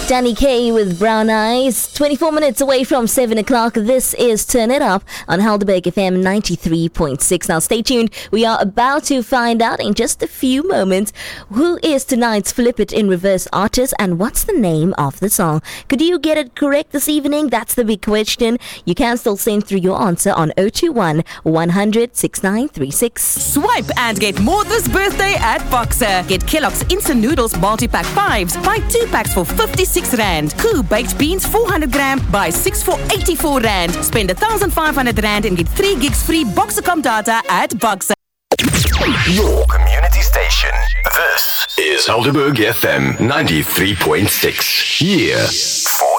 Danny Kaye with Brown Eyes. 24 minutes away from 7 o'clock. This is Turn It Up on Helderberg FM 93.6. Now stay tuned. We are about to find out in just a few moments who is tonight's Flip It in Reverse artist and what's the name of the song. Could you get it correct this evening? That's the big question. You can still send through your answer on 021 100 6936. Swipe and get more this birthday at Boxer. Get Kellogg's Instant Noodles Multi-Pack 5s. Buy 2 packs for 56 Rand. Koo Baked Beans 400 gram. Buy 6 for 84 Rand. Spend 1,500 Rand and get 3 gigs free Boxercom data at Boxer. Your community station. This is Helderberg FM 93.6. Here for